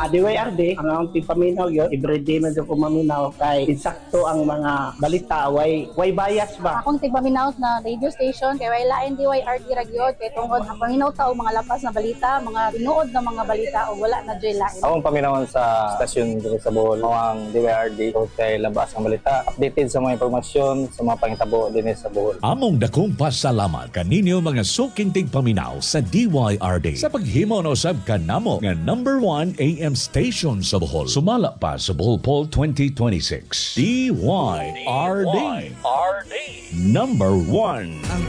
DYRD, ang akong tipaminaw yun, everyday na ko maminaw kay insakto ang mga balita, way bias ba? Akong tigpaminaw na radio station kay way lain DYRD ragyod kay tungod ang paminaw ta og mga lapas na balita, mga tinuod na mga balita o wala na joy lain. Akong paminawan sa stasyon dito sa Bohol, ang DYRD, so kay labas ang balita, updated sa mga impormasyon sa mga pangitabo din sa Bohol. Among dakong pasalamat kaninyo mga suking tigpaminaw sa DYRD sa paghimo na usab kanamo nga number 1 AM station sa Bohol. Sumala pa sa Bohol Poll 2026. DYRD. Number 1.